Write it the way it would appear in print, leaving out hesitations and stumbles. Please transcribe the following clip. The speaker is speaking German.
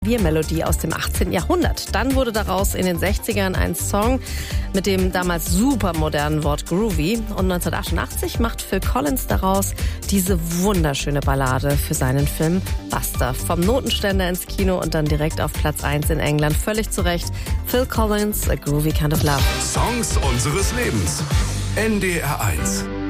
Melodie aus dem 18. Jahrhundert. Dann wurde daraus in den 60ern ein Song mit dem damals super modernen Wort Groovy. Und 1988 macht Phil Collins daraus diese wunderschöne Ballade für seinen Film Buster. Vom Notenständer ins Kino und dann direkt auf Platz 1 in England. Völlig zu Recht. Phil Collins, A Groovy Kind of Love. Songs unseres Lebens. NDR 1.